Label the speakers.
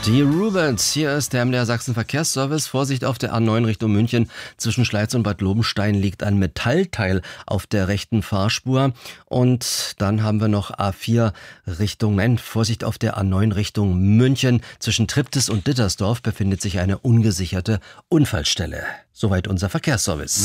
Speaker 1: Die Rubens, hier ist der MDR Sachsen Verkehrsservice. Vorsicht auf der A9 Richtung München. Zwischen Schleiz und Bad Lobenstein liegt ein Metallteil auf der rechten Fahrspur. Und dann haben wir noch A4 Vorsicht auf der A9 Richtung München. Zwischen Triptis und Dittersdorf befindet sich eine ungesicherte Unfallstelle. Soweit unser Verkehrsservice.